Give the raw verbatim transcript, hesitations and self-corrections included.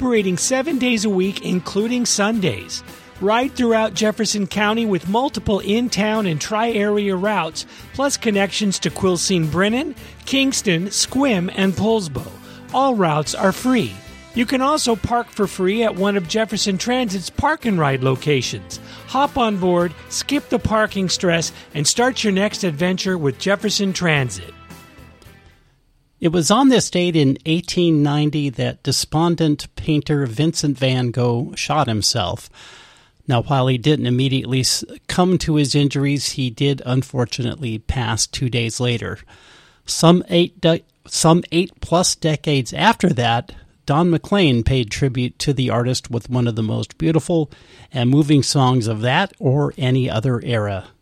operating seven days a week, including Sundays. Ride throughout Jefferson County with multiple in-town and tri-area routes, plus connections to Quilcene Brennan, Kingston, Sequim, and Poulsbo. All routes are free. You can also park for free at one of Jefferson Transit's park and ride locations. Hop on board, skip the parking stress, and start your next adventure with Jefferson Transit. It was on this date in eighteen ninety that despondent painter Vincent van Gogh shot himself. Now, while he didn't immediately succumb to his injuries, he did unfortunately pass two days later. Some eight, de- some eight-plus decades after that, Don McLean paid tribute to the artist with one of the most beautiful and moving songs of that or any other era.